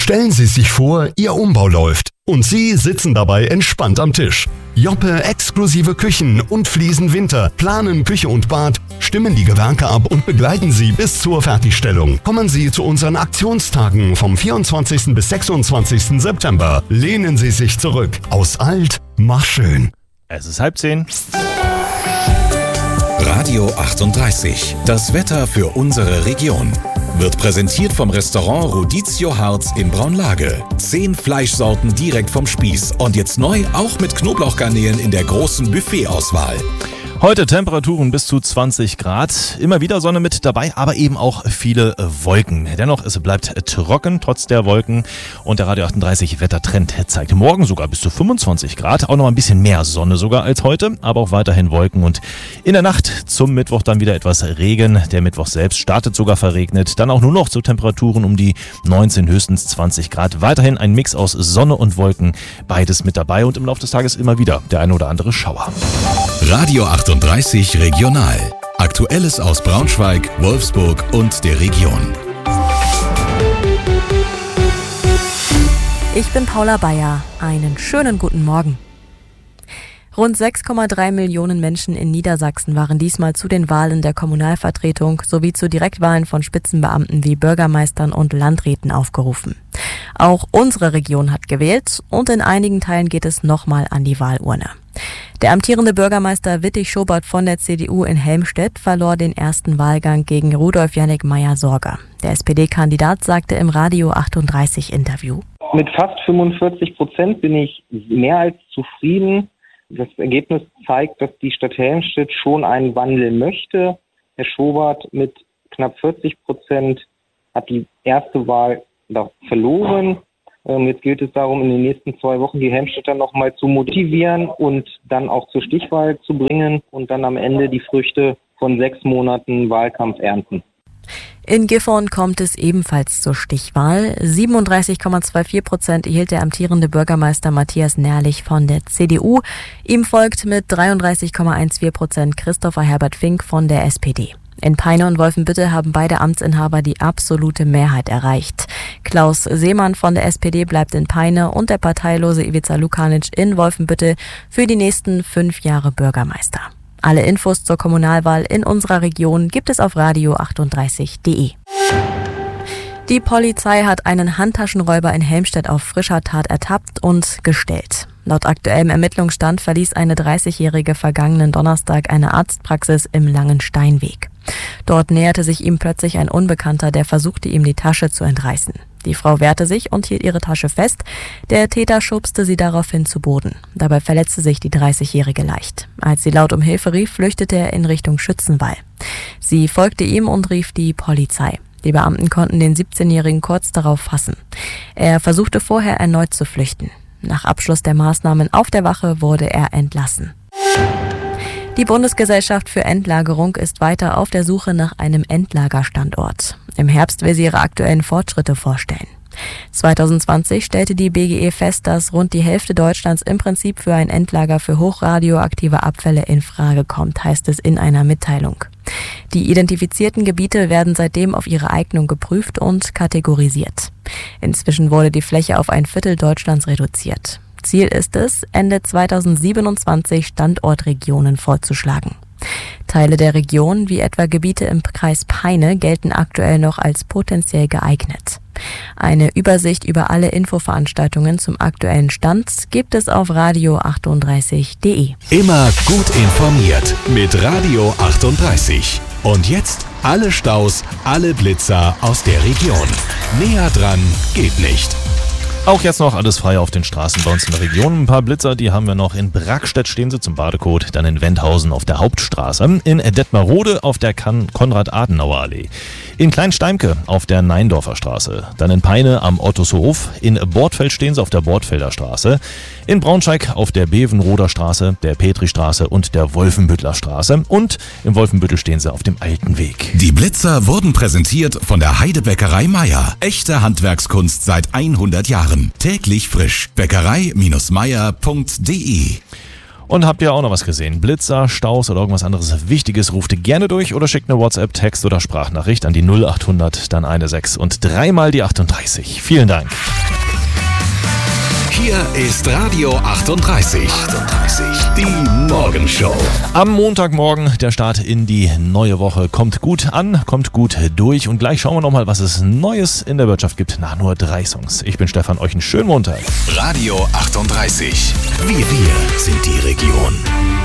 Stellen Sie sich vor, Ihr Umbau läuft und Sie sitzen dabei entspannt am Tisch. Joppe exklusive Küchen und Fliesen Winter planen Küche und Bad, stimmen die Gewerke ab und begleiten Sie bis zur Fertigstellung. Kommen Sie zu unseren Aktionstagen vom 24. bis 26. September. Lehnen Sie sich zurück. Aus alt, mach schön. Es ist 9:30. Radio 38. Das Wetter für unsere Region. Wird präsentiert vom Restaurant Rodizio Harz in Braunlage. 10 Fleischsorten direkt vom Spieß. Und jetzt neu auch mit Knoblauchgarnelen in der großen Buffetauswahl. Heute Temperaturen bis zu 20 Grad. Immer wieder Sonne mit dabei, aber eben auch viele Wolken. Dennoch, es bleibt trocken trotz der Wolken. Und der Radio 38 Wettertrend zeigt morgen sogar bis zu 25 Grad. Auch noch ein bisschen mehr Sonne sogar als heute, aber auch weiterhin Wolken. Und in der Nacht zum Mittwoch dann wieder etwas Regen. Der Mittwoch selbst startet sogar verregnet. Dann auch nur noch zu Temperaturen um die 19, höchstens 20 Grad. Weiterhin ein Mix aus Sonne und Wolken. Beides mit dabei und im Laufe des Tages immer wieder der eine oder andere Schauer. Radio 38 Regional. Aktuelles aus Braunschweig, Wolfsburg und der Region. Ich bin Paula Bayer. Einen schönen guten Morgen. Rund 6,3 Millionen Menschen in Niedersachsen waren diesmal zu den Wahlen der Kommunalvertretung sowie zu Direktwahlen von Spitzenbeamten wie Bürgermeistern und Landräten aufgerufen. Auch unsere Region hat gewählt und in einigen Teilen geht es nochmal an die Wahlurne. Der amtierende Bürgermeister Wittig Schobert von der CDU in Helmstedt verlor den ersten Wahlgang gegen Rudolf Jannik Meyer-Sorger. Der SPD-Kandidat sagte im Radio 38 Interview: Mit fast 45% bin ich mehr als zufrieden. Das Ergebnis zeigt, dass die Stadt Helmstedt schon einen Wandel möchte. Herr Schobert mit knapp 40% hat die erste Wahl verloren. Jetzt gilt es darum, in den nächsten 2 Wochen die Helmstedter nochmal zu motivieren und dann auch zur Stichwahl zu bringen und dann am Ende die Früchte von 6 Monaten Wahlkampf ernten. In Gifhorn kommt es ebenfalls zur Stichwahl. 37,24% erhielt der amtierende Bürgermeister Matthias Nährlich von der CDU. Ihm folgt mit 33,14% Christopher Herbert Fink von der SPD. In Peine und Wolfenbüttel haben beide Amtsinhaber die absolute Mehrheit erreicht. Klaus Seemann von der SPD bleibt in Peine und der parteilose Ivica Lukanic in Wolfenbüttel für die nächsten 5 Jahre Bürgermeister. Alle Infos zur Kommunalwahl in unserer Region gibt es auf radio38.de. Die Polizei hat einen Handtaschenräuber in Helmstedt auf frischer Tat ertappt und gestellt. Laut aktuellem Ermittlungsstand verließ eine 30-Jährige vergangenen Donnerstag eine Arztpraxis im Langensteinweg. Dort näherte sich ihm plötzlich ein Unbekannter, der versuchte, ihm die Tasche zu entreißen. Die Frau wehrte sich und hielt ihre Tasche fest. Der Täter schubste sie daraufhin zu Boden. Dabei verletzte sich die 30-Jährige leicht. Als sie laut um Hilfe rief, flüchtete er in Richtung Schützenwall. Sie folgte ihm und rief die Polizei. Die Beamten konnten den 17-Jährigen kurz darauf fassen. Er versuchte vorher erneut zu flüchten. Nach Abschluss der Maßnahmen auf der Wache wurde er entlassen. Die Bundesgesellschaft für Endlagerung ist weiter auf der Suche nach einem Endlagerstandort. Im Herbst will sie ihre aktuellen Fortschritte vorstellen. 2020 stellte die BGE fest, dass rund die Hälfte Deutschlands im Prinzip für ein Endlager für hochradioaktive Abfälle in Frage kommt, heißt es in einer Mitteilung. Die identifizierten Gebiete werden seitdem auf ihre Eignung geprüft und kategorisiert. Inzwischen wurde die Fläche auf 1/4 Deutschlands reduziert. Ziel ist es, Ende 2027 Standortregionen vorzuschlagen. Teile der Region, wie etwa Gebiete im Kreis Peine, gelten aktuell noch als potenziell geeignet. Eine Übersicht über alle Infoveranstaltungen zum aktuellen Stand gibt es auf radio38.de. Immer gut informiert mit Radio 38. Und jetzt alle Staus, alle Blitzer aus der Region. Näher dran geht nicht. Auch jetzt noch alles frei auf den Straßen bei uns in der Region. Ein paar Blitzer, die haben wir noch. In Brackstedt stehen sie zum Badecode, dann in Wendhausen auf der Hauptstraße, in Detmerode auf der Konrad-Adenauer-Allee, in Kleinsteimke auf der Neindorfer Straße, dann in Peine am Ottushof, in Bortfeld stehen sie auf der Bortfelder Straße, in Braunschweig auf der Bevenroder Straße, der Petristraße und der Wolfenbüttler Straße und im Wolfenbüttel stehen sie auf dem Alten Weg. Die Blitzer wurden präsentiert von der Heidebäckerei Meier. Echte Handwerkskunst seit 100 Jahren. Täglich frisch. Bäckerei-meier.de. Und habt ihr auch noch was gesehen? Blitzer, Staus oder irgendwas anderes Wichtiges, ruft gerne durch oder schickt eine WhatsApp, Text oder Sprachnachricht an die 0800, dann eine 6 und 3 mal die 38. Vielen Dank. Hier ist Radio 38. Die Morgenshow. Am Montagmorgen, der Start in die neue Woche kommt gut an, kommt gut durch. Und gleich schauen wir nochmal, was es Neues in der Wirtschaft gibt nach nur 3 Songs. Ich bin Stefan, euch einen schönen Montag. Radio 38. Wir sind die Region.